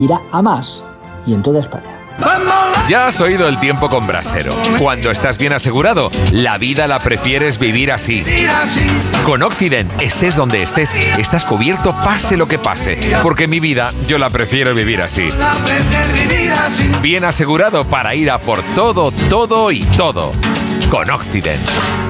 irá a más y en toda España. Ya has oído el tiempo con Brasero. Cuando estás bien asegurado, la vida la prefieres vivir así. Con Occident, estés donde estés, estás cubierto pase lo que pase. Porque mi vida, yo la prefiero vivir así. Bien asegurado para ir a por todo, todo y todo. Con Occident.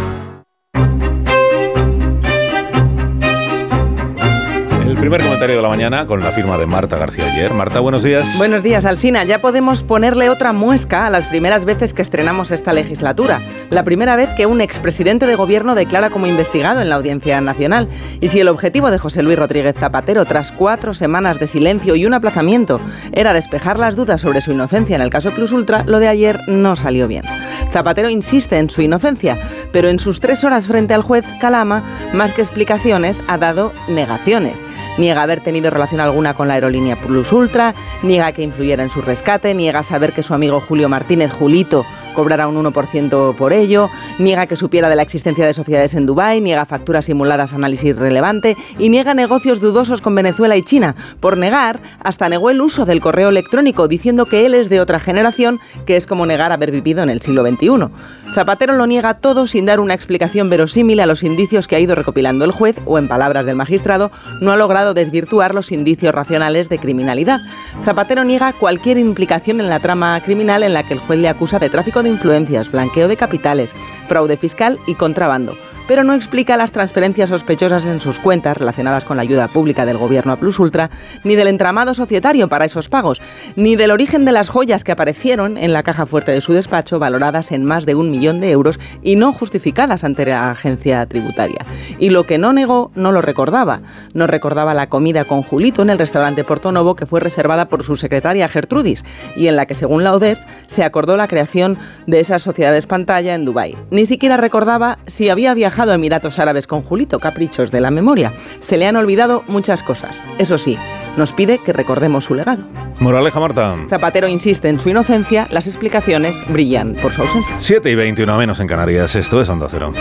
El primer comentario de la mañana con la firma de Marta García Ayer. Marta, buenos días. Buenos días, Alsina. Ya podemos ponerle otra muesca a las primeras veces que estrenamos esta legislatura. La primera vez que un expresidente de gobierno declara como investigado en la Audiencia Nacional. Y si el objetivo de José Luis Rodríguez Zapatero, tras 4 semanas de silencio y un aplazamiento, era despejar las dudas sobre su inocencia en el caso Plus Ultra, lo de ayer no salió bien. Zapatero insiste en su inocencia, pero en sus 3 horas frente al juez Calama, más que explicaciones, ha dado negaciones. Niega haber tenido relación alguna con la aerolínea Plus Ultra, niega que influyera en su rescate, niega saber que su amigo Julio Martínez, Julito, cobrara un 1% por ello, niega que supiera de la existencia de sociedades en Dubái, niega facturas simuladas a análisis relevante y niega negocios dudosos con Venezuela y China. Por negar, hasta negó el uso del correo electrónico, diciendo que él es de otra generación, que es como negar haber vivido en el siglo XXI. Zapatero lo niega todo sin dar una explicación verosímil a los indicios que ha ido recopilando el juez, o en palabras del magistrado, no ha logrado desvirtuar los indicios racionales de criminalidad. Zapatero niega cualquier implicación en la trama criminal en la que el juez le acusa de tráfico de influencias, blanqueo de capitales, fraude fiscal y contrabando, pero no explica las transferencias sospechosas en sus cuentas relacionadas con la ayuda pública del gobierno a Plus Ultra, ni del entramado societario para esos pagos, ni del origen de las joyas que aparecieron en la caja fuerte de su despacho, valoradas en más de 1 millón de euros y no justificadas ante la agencia tributaria. Y lo que no negó, no lo recordaba. No recordaba la comida con Julito en el restaurante Portonovo, que fue reservada por su secretaria Gertrudis, y en la que, según la UDEF, se acordó la creación de esas sociedades pantalla en Dubái. Ni siquiera recordaba si había viajado a Emiratos Árabes con Julito, caprichos de la memoria. Se le han olvidado muchas cosas. Eso sí, nos pide que recordemos su legado. Moraleja, Marta. Zapatero insiste en su inocencia, las explicaciones brillan por su ausencia. 7:21 menos en Canarias. Esto es Onda Cero.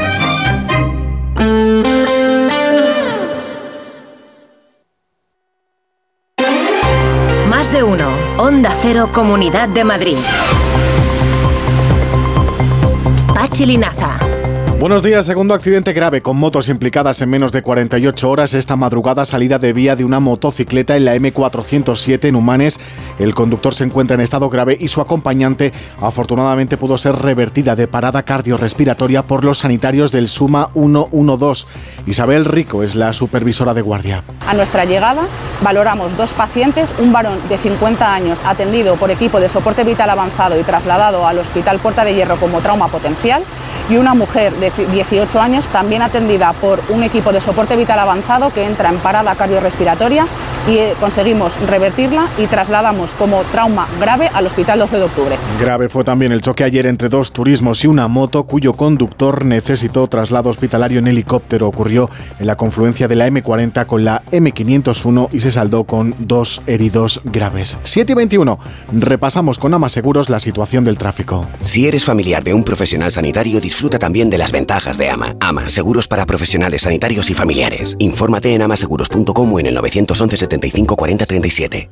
Más de uno. Onda Cero, Comunidad de Madrid. Pachi Linaza. Buenos días. Segundo accidente grave con motos implicadas en menos de 48 horas. Esta madrugada, salida de vía de una motocicleta en la M407 en Humanes. El conductor se encuentra en estado grave y su acompañante afortunadamente pudo ser revertida de parada cardiorrespiratoria por los sanitarios del SUMA 112. Isabel Rico es la supervisora de guardia. A nuestra llegada valoramos 2 pacientes, un varón de 50 años atendido por equipo de soporte vital avanzado y trasladado al Hospital Puerta de Hierro como trauma potencial, y una mujer de 18 años también atendida por un equipo de soporte vital avanzado que entra en parada cardiorrespiratoria y conseguimos revertirla y trasladamos como trauma grave al Hospital 12 de Octubre. Grave fue también el choque ayer entre 2 turismos y una moto cuyo conductor necesitó traslado hospitalario en helicóptero. Ocurrió en la confluencia de la M40 con la M501 y se saldó con 2 heridos graves. 7:21. Repasamos con Amaseguros la situación del tráfico. Si eres familiar de un profesional sanitario, disfruta también de las ventajas de AMA. AMA, seguros para profesionales sanitarios y familiares. Infórmate en amaseguros.com o en el 911 75 40 37.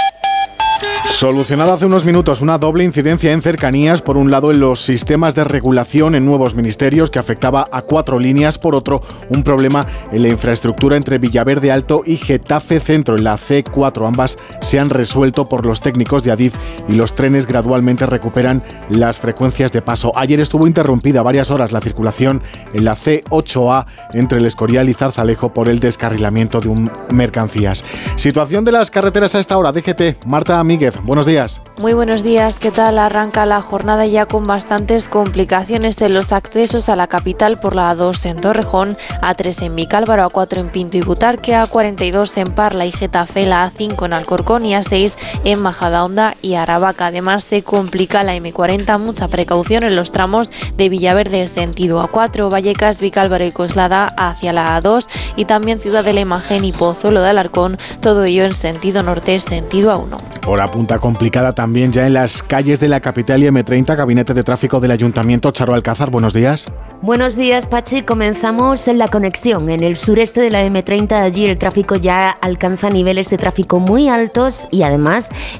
Solucionada hace unos minutos una doble incidencia en cercanías, por un lado en los sistemas de regulación en nuevos ministerios que afectaba a 4 líneas, por otro un problema en la infraestructura entre Villaverde Alto y Getafe Centro en la C4. Ambas se han resuelto por los técnicos de Adif y los trenes gradualmente recuperan las frecuencias de paso. Ayer estuvo interrumpida varias horas la circulación en la C8A entre el Escorial y Zarzalejo por el descarrilamiento de un mercancías. Situación de las carreteras a esta hora. DGT, Marta Míguez, buenos días. Muy buenos días, ¿qué tal? Arranca la jornada ya con bastantes complicaciones en los accesos a la capital por la A2 en Torrejón, A3 en Vicálvaro, A4 en Pinto y Butarque, A42 en Parla y Getafe, la A5 en Alcorcón y A6 en Majadahonda y Aravaca. Además se complica la M40, mucha precaución en los tramos de Villaverde sentido A4, Vallecas, Vicálvaro y Coslada hacia la A2 y también Ciudad de la Imagen y Pozuelo de Alarcón, todo ello en sentido norte, sentido A1. Hora punta complicada también ya en las calles de la capital y M30, Gabinete de Tráfico del Ayuntamiento. Charo Alcázar, buenos días. Buenos días, Pachi. Comenzamos en la conexión. En el sureste de la M30, allí el tráfico ya alcanza niveles de tráfico muy altos y además